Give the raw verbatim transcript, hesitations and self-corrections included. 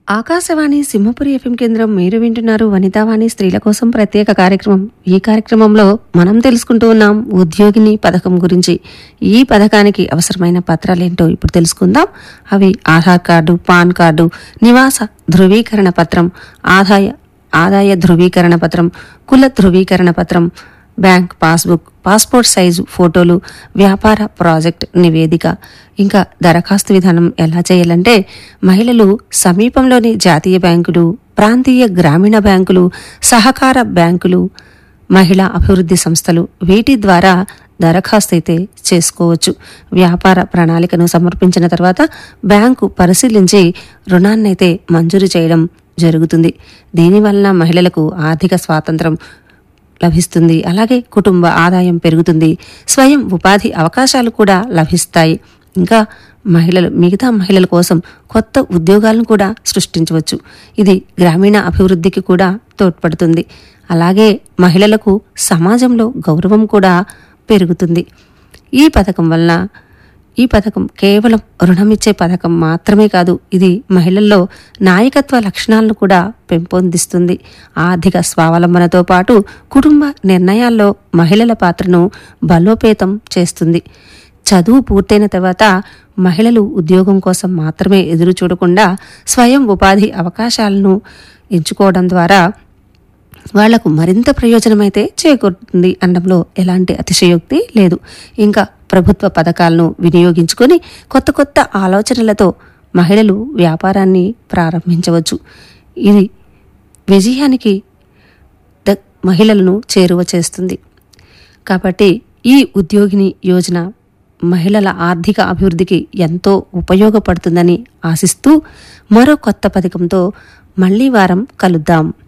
Akashvani Simhapuri FM కేంద్రం. మీరు వింటున్నారు వనితావాణి, స్త్రీల కోసం ప్రత్యేక కార్యక్రమం. ఈ కార్యక్రమంలో మనం తెలుసుకుంటూ ఉన్నాం ఉద్యోగిని పథకం గురించి. ఈ పథకానికి అవసరమైన పత్రాలేంటో ఇప్పుడు తెలుసుకుందాం. అవి ఆధార్ కార్డు, పాన్ కార్డు, నివాస ధృవీకరణ పత్రం, ఆదాయ ఆదాయ ధృవీకరణ పత్రం, కుల ధృవీకరణ పత్రం, బ్యాంక్ పాస్బుక్, పాస్పోర్ట్ సైజు ఫోటోలు, వ్యాపార ప్రాజెక్ట్ నివేదిక. ఇంకా దరఖాస్తు విధానం ఎలా చేయాలంటే, మహిళలు సమీపంలోని జాతీయ బ్యాంకులు, ప్రాంతీయ గ్రామీణ బ్యాంకులు, సహకార బ్యాంకులు, మహిళా అభివృద్ధి సంస్థలు, వీటి ద్వారా దరఖాస్తు అయితే చేసుకోవచ్చు. వ్యాపార ప్రణాళికను సమర్పించిన తర్వాత బ్యాంకు పరిశీలించి రుణాన్నైతే మంజూరు చేయడం జరుగుతుంది. దీనివల్ల మహిళలకు ఆర్థిక స్వాతంత్రం లభిస్తుంది. అలాగే కుటుంబ ఆదాయం పెరుగుతుంది. స్వయం ఉపాధి అవకాశాలు కూడా లభిస్తాయి. ఇంకా మహిళలు మిగతా మహిళల కోసం కొత్త ఉద్యోగాలను కూడా సృష్టించవచ్చు. ఇది గ్రామీణ అభివృద్ధికి కూడా తోడ్పడుతుంది. అలాగే మహిళలకు సమాజంలో గౌరవం కూడా పెరుగుతుంది. ఈ పథకం వలన ఈ పథకం కేవలం రుణమిచ్చే పథకం మాత్రమే కాదు, ఇది మహిళల్లో నాయకత్వ లక్షణాలను కూడా పెంపొందిస్తుంది. ఆర్థిక స్వావలంబనతో పాటు కుటుంబ నిర్ణయాల్లో మహిళల పాత్రను బలోపేతం చేస్తుంది. చదువు పూర్తయిన తర్వాత మహిళలు ఉద్యోగం కోసం మాత్రమే ఎదురు చూడకుండా స్వయం ఉపాధి అవకాశాలను ఎంచుకోవడం ద్వారా వాళ్లకు మరింత ప్రయోజనమైతే చేకూరుతుంది అనడంలో ఎలాంటి అతిశయోక్తి లేదు. ఇంకా ప్రభుత్వ పథకాలను వినియోగించుకొని కొత్త కొత్త ఆలోచనలతో మహిళలు వ్యాపారాన్ని ప్రారంభించవచ్చు. ఇది విజయానికి ద మహిళలను చేరువ చేస్తుంది. కాబట్టి ఈ ఉద్యోగిని యోజన మహిళల ఆర్థిక అభివృద్ధికి ఎంతో ఉపయోగపడుతుందని ఆశిస్తూ మరో కొత్త పథకంతో మళ్లీ వారం కలుద్దాం.